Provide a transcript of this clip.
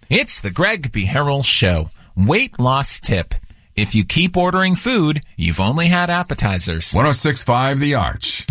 It's the Greg B. Harrell Show. Weight loss tip. If you keep ordering food, you've only had appetizers. 106.5 The Arch.